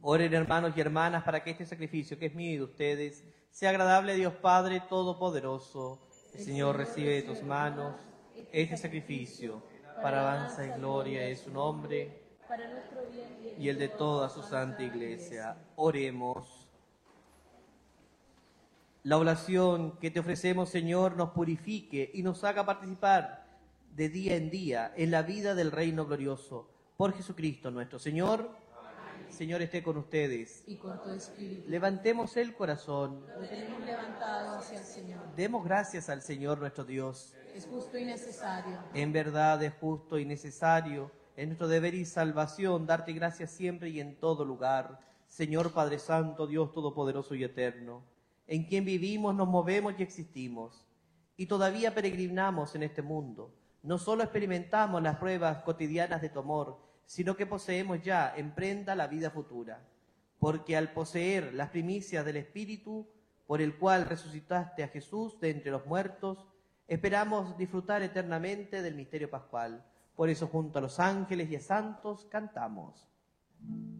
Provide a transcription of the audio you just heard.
Oren, hermanos y hermanas, para que este sacrificio que es mío y de ustedes sea agradable a Dios Padre Todopoderoso. El Señor recibe de tus manos este sacrificio para alabanza y gloria de su nombre para nuestro bien y el de toda su santa Iglesia. Oremos. La oración que te ofrecemos, Señor, nos purifique y nos haga participar de día en día en la vida del reino glorioso. Por Jesucristo nuestro Señor. Señor, esté con ustedes. y con tu espíritu. Levantemos el corazón. Lo tenemos levantado hacia el Señor. Demos gracias al Señor nuestro Dios. Es justo y necesario. En verdad es justo y necesario, es nuestro deber y salvación, darte gracias siempre y en todo lugar. Señor Padre Santo, Dios Todopoderoso y Eterno, en quien vivimos, nos movemos y existimos. Y todavía peregrinamos en este mundo. No solo experimentamos las pruebas cotidianas de tu amor, sino que poseemos ya en prenda la vida futura. Porque al poseer las primicias del Espíritu, por el cual resucitaste a Jesús de entre los muertos, esperamos disfrutar eternamente del misterio pascual. Por eso junto a los ángeles y a santos cantamos.